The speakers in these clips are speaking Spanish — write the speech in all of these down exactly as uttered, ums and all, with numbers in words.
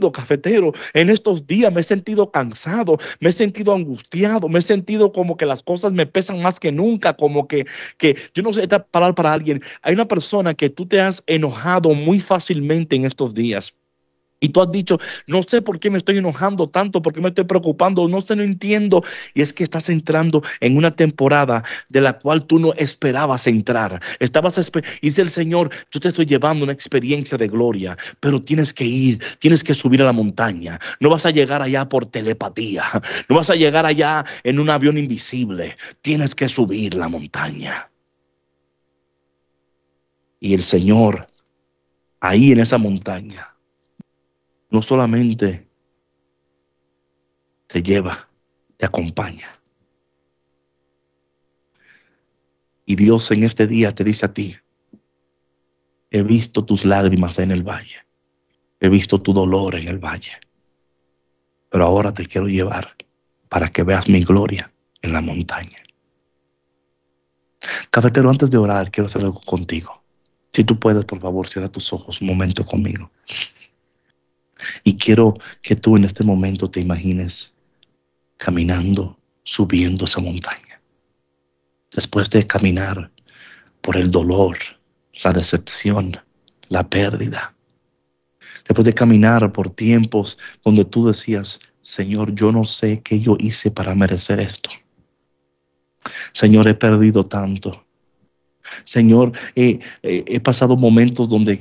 sentido, cafetero, en estos días me he sentido cansado, me he sentido angustiado, me he sentido como que las cosas me pesan más que nunca, como que, que yo no sé, esta palabra para alguien. Hay una persona que tú te has enojado muy fácilmente en estos días. Y tú has dicho, no sé por qué me estoy enojando tanto, por qué me estoy preocupando, no sé, no entiendo. Y es que estás entrando en una temporada de la cual tú no esperabas entrar. Estabas esper- y dice el Señor, yo te estoy llevando una experiencia de gloria, pero tienes que ir, tienes que subir a la montaña. No vas a llegar allá por telepatía, no vas a llegar allá en un avión invisible. Tienes que subir la montaña. Y el Señor, ahí en esa montaña, no solamente te lleva, te acompaña. Y Dios en este día te dice a ti, he visto tus lágrimas en el valle, he visto tu dolor en el valle, pero ahora te quiero llevar para que veas mi gloria en la montaña. Cafetero, antes de orar, quiero hacer algo contigo. Si tú puedes, por favor, cierra tus ojos un momento conmigo. Y quiero que tú en este momento te imagines caminando, subiendo esa montaña. Después de caminar por el dolor, la decepción, la pérdida. Después de caminar por tiempos donde tú decías, Señor, yo no sé qué yo hice para merecer esto. Señor, he perdido tanto. Señor, he, he, he pasado momentos donde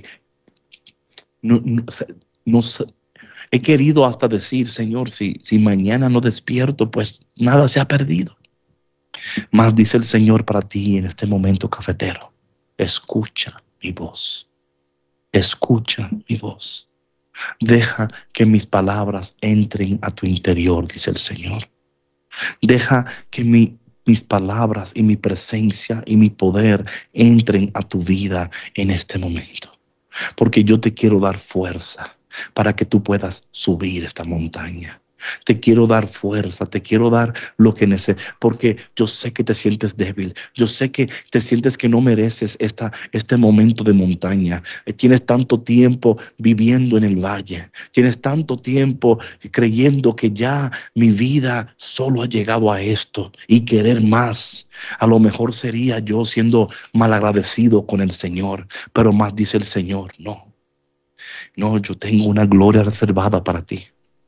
no, no, no, he querido hasta decir, Señor, si, si mañana no despierto, pues nada se ha perdido. Mas dice el Señor para ti en este momento, cafetero, escucha mi voz. Escucha mi voz. Deja que mis palabras entren a tu interior, dice el Señor. Deja que mi, mis palabras y mi presencia y mi poder entren a tu vida en este momento. Porque yo te quiero dar fuerza para que tú puedas subir esta montaña. Te quiero dar fuerza, te quiero dar lo que necesitas, porque yo sé que te sientes débil, yo sé que te sientes que no mereces esta, este momento de montaña. Eh, Tienes tanto tiempo viviendo en el valle, tienes tanto tiempo creyendo que ya mi vida solo ha llegado a esto y querer más. A lo mejor sería yo siendo malagradecido con el Señor, pero más dice el Señor, no, no, yo tengo una gloria reservada para ti.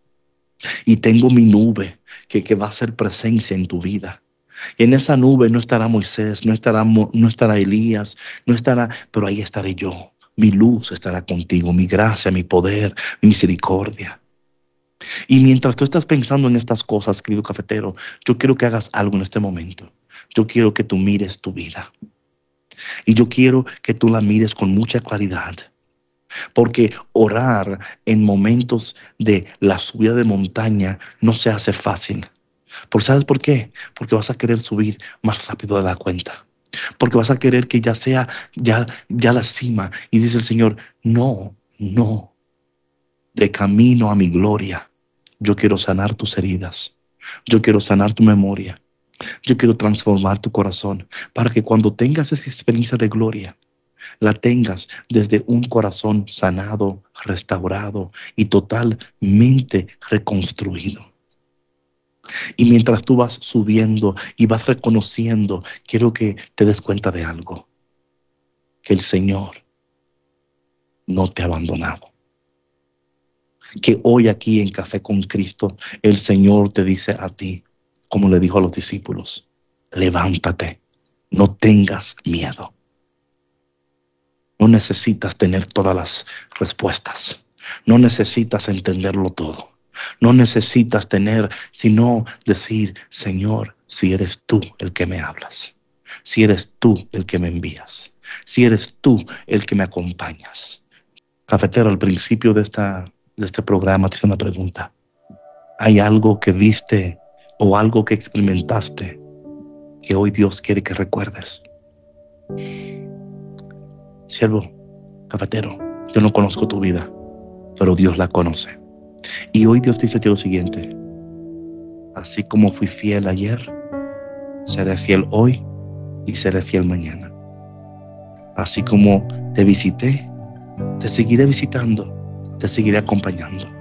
Y tengo mi nube que, que va a ser presencia en tu vida. Y en esa nube no estará Moisés, no estará, no estará Elías, no estará, pero ahí estaré yo. Mi luz estará contigo, mi gracia, mi poder, mi misericordia. Y mientras tú estás pensando en estas cosas, querido cafetero, yo quiero que hagas algo en este momento. Yo quiero que tú mires tu vida. Y yo quiero que tú la mires con mucha claridad. Porque orar en momentos de la subida de montaña no se hace fácil. ¿Por sabes por qué? Porque vas a querer subir más rápido de la cuenta. Porque vas a querer que ya sea ya, ya la cima. Y dice el Señor, no, no. De camino a mi gloria, yo quiero sanar tus heridas. Yo quiero sanar tu memoria. Yo quiero transformar tu corazón para que cuando tengas esa experiencia de gloria, la tengas desde un corazón sanado, restaurado y totalmente reconstruido. Y mientras tú vas subiendo y vas reconociendo, quiero que te des cuenta de algo, que el Señor no te ha abandonado. Que hoy aquí en Café con Cristo, el Señor te dice a ti, como le dijo a los discípulos, levántate, no tengas miedo. No necesitas tener todas las respuestas. No necesitas entenderlo todo. No necesitas tener, sino decir, Señor, si eres tú el que me hablas, si eres tú el que me envías, si eres tú el que me acompañas. Cafetero, al principio de, esta, de este programa te hice una pregunta. ¿Hay algo que viste o algo que experimentaste que hoy Dios quiere que recuerdes? Siervo, cafetero, yo no conozco tu vida, pero Dios la conoce. Y hoy Dios dice lo siguiente: así como fui fiel ayer, seré fiel hoy y seré fiel mañana. Así como te visité, te seguiré visitando, te seguiré acompañando.